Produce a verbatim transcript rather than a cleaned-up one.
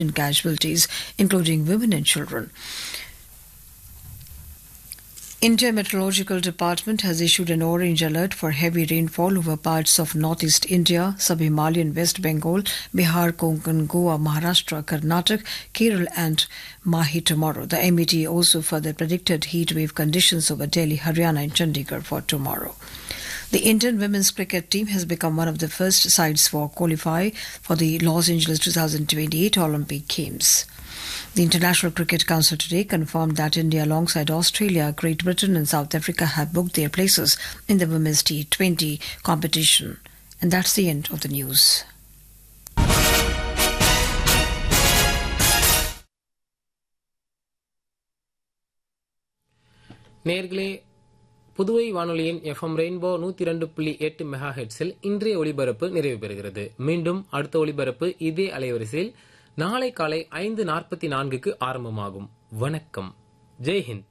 casualties, including women and children. India Meteorological Department has issued an orange alert for heavy rainfall over parts of northeast India, sub-Himalayan West Bengal, Bihar, Konkan, Goa, Maharashtra, Karnataka, Kerala and Mahi tomorrow. The M E T also further predicted heat wave conditions over Delhi, Haryana and Chandigarh for tomorrow. The Indian women's cricket team has become one of the first sides to qualify for the Los Angeles twenty twenty-eight Olympic Games. The International Cricket Council today confirmed that India, alongside Australia, Great Britain and South Africa, have booked their places in the Women's T twenty competition. And that's the end of the news. நேர்களே, புதுவை வானொலியின் FM rainbow நூத்தி இரண்டு புள்ளி எட்டு mega ஹெட்ஸில் இன்றைய ஒலிபரப்பு நிறைவு பெறுகிறது. மீண்டும் அடுத்த ஒலிபரப்பு இதே அலைவரிசையில் நாளை காலை ஐந்து நாற்பத்தி நான்குக்கு ஆரம்பமாகும். வணக்கம். ஜெய்ஹிந்த்.